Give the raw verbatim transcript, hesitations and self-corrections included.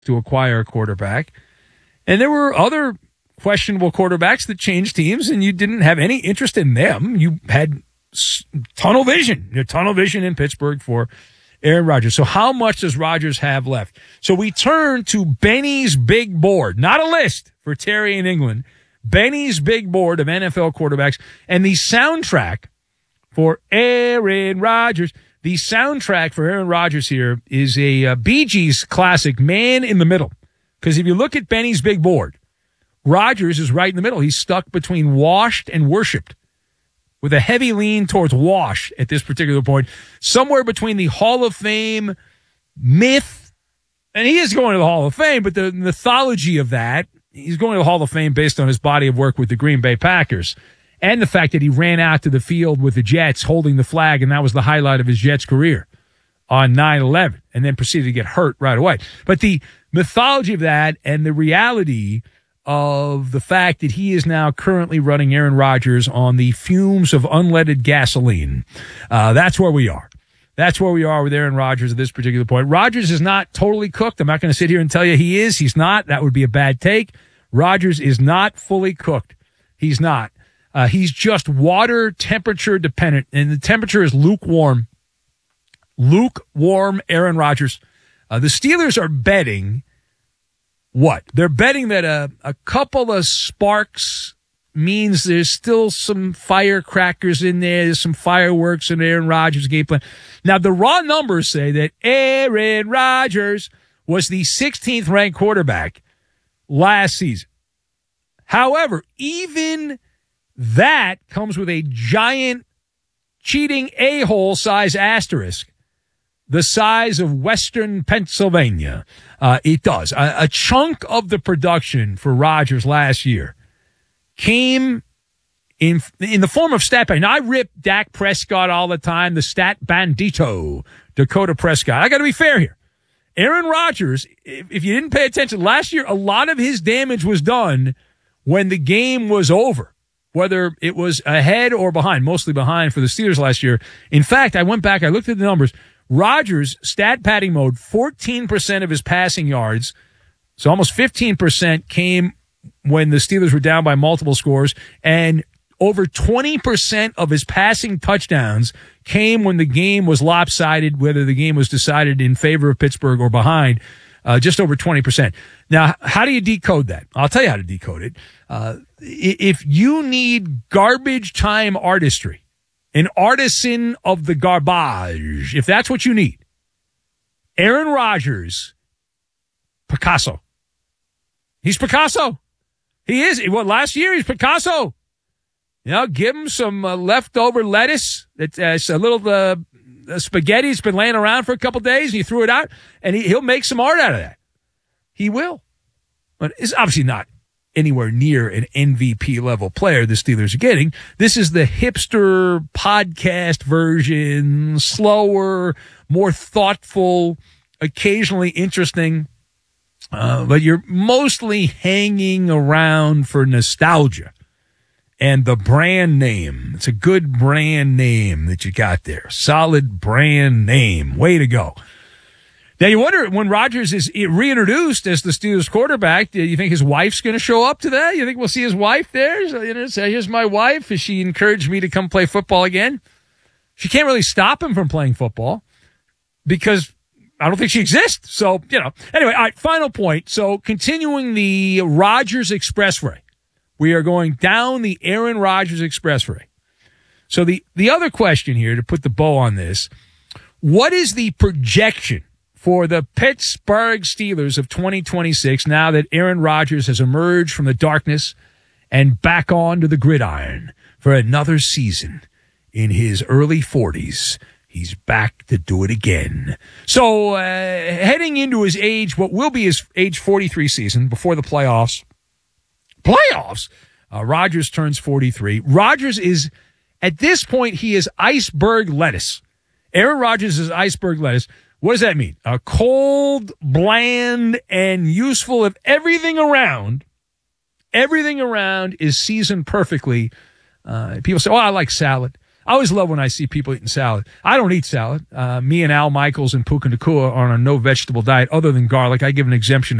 to acquire a quarterback. And there were other questionable quarterbacks that changed teams, and you didn't have any interest in them. You had tunnel vision, you know, tunnel vision in Pittsburgh for Aaron Rodgers. So how much does Rodgers have left? So we turn to Benny's big board, not a list for Terry in England, Benny's big board of N F L quarterbacks, and the soundtrack for Aaron Rodgers. The soundtrack for Aaron Rodgers here is a uh, Bee Gees classic, Man in the Middle. Because if you look at Benny's big board, Rodgers is right in the middle. He's stuck between washed and worshipped, with a heavy lean towards wash at this particular point, somewhere between the Hall of Fame myth, and he is going to the Hall of Fame, but the mythology of that, he's going to the Hall of Fame based on his body of work with the Green Bay Packers, and the fact that he ran out to the field with the Jets holding the flag, and that was the highlight of his Jets career on nine eleven, and then proceeded to get hurt right away. But the mythology of that and the reality of the fact that he is now currently running Aaron Rodgers on the fumes of unleaded gasoline, uh, that's where we are. That's where we are with Aaron Rodgers at this particular point. Rodgers is not totally cooked. I'm not going to sit here and tell you he is. He's not. That would be a bad take. Rodgers is not fully cooked. He's not. Uh, he's just water temperature dependent, and the temperature is lukewarm. Lukewarm Aaron Rodgers. Uh, the Steelers are betting what? They're betting that a, a couple of sparks means there's still some firecrackers in there. There's some fireworks in Aaron Rodgers' game plan. Now, the raw numbers say that Aaron Rodgers was the sixteenth ranked quarterback last season. However, even that comes with a giant cheating a-hole size asterisk, the size of Western Pennsylvania. Uh, it does. A, a chunk of the production for Rodgers last year came in in the form of stat padding. Now, I rip Dak Prescott all the time, the stat bandito, Dakota Prescott. I got to be fair here. Aaron Rodgers, if, if you didn't pay attention, last year, a lot of his damage was done when the game was over, whether it was ahead or behind, mostly behind for the Steelers last year. In fact, I went back, I looked at the numbers. Rodgers, stat padding mode, fourteen percent of his passing yards, so almost fifteen percent came when the Steelers were down by multiple scores, and over twenty percent of his passing touchdowns came when the game was lopsided, whether the game was decided in favor of Pittsburgh or behind, uh, just over twenty percent. Now, how do you decode that? I'll tell you how to decode it. Uh, if you need garbage time artistry, an artisan of the garbage, if that's what you need, Aaron Rodgers, Picasso. He's Picasso. He is. Well, last year he's Picasso. You know, give him some uh, leftover lettuce. It's uh, a little uh, spaghetti's been laying around for a couple days, and you threw it out, and he, he'll make some art out of that. He will. But it's obviously not anywhere near an M V P level player the Steelers are getting. This is the hipster podcast version, slower, more thoughtful, occasionally interesting, uh, but you're mostly hanging around for nostalgia and the brand name. It's a good brand name that you got there. Solid brand name. Way to go. Now, you wonder, when Rodgers is reintroduced as the Steelers quarterback, do you think his wife's going to show up to that? You think we'll see his wife there? So, you know, say, here's my wife. Has she encouraged me to come play football again? She can't really stop him from playing football because I don't think she exists. So, you know. Anyway, all right, final point. So, continuing the Rodgers Expressway. We are going down the Aaron Rodgers Expressway. So, the, the other question here, to put the bow on this, what is the projection for the Pittsburgh Steelers of twenty twenty-six, now that Aaron Rodgers has emerged from the darkness and back onto the gridiron for another season in his early forties? He's back to do it again. So, uh, heading into his age, what will be his age forty-three season before the playoffs. Playoffs? Uh, Rodgers turns forty-three. Rodgers is, at this point, he is iceberg lettuce. Aaron Rodgers is iceberg lettuce. What does that mean? A cold, bland, and useful if everything around, everything around is seasoned perfectly. Uh, people say, oh, I like salad. I always love when I see people eating salad. I don't eat salad. Uh, me and Al Michaels and Puka Nakua are on a no vegetable diet other than garlic. I give an exemption